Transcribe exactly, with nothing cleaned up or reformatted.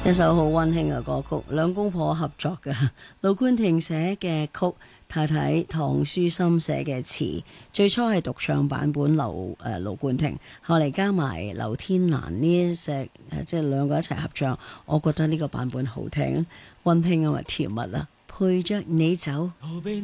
一首好溫馨嘅歌曲，兩公婆合作嘅，盧冠廷寫嘅曲，太太唐書琛寫嘅詞，最初係獨唱版本劉誒盧冠廷，後嚟加埋劉天蘭呢一隻，即係兩個一齊合唱，我覺得呢個版本好聽，溫馨啊嘛，甜蜜啊，陪着你走。 逃避